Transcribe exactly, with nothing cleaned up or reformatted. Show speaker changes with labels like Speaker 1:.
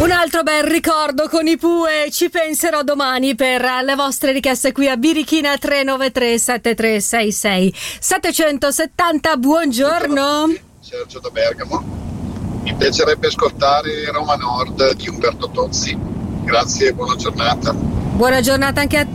Speaker 1: Un altro bel ricordo con i Pue, ci penserò domani per le vostre richieste qui a Birichina tre nove tre sette tre sei sei settecentosettanta. Buongiorno.
Speaker 2: Sergio da Bergamo. Mi piacerebbe ascoltare Roma Nord di Umberto Tozzi. Grazie e buona giornata.
Speaker 1: Buona giornata anche a te.